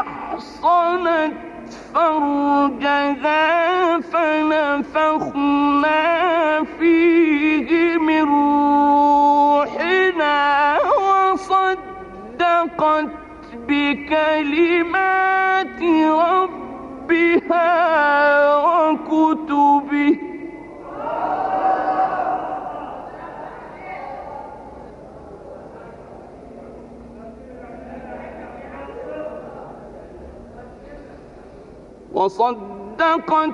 أحصنت فرجها فنفخنا فيه من روحنا وصدقت بكلمات ربها وكتبه وصدقت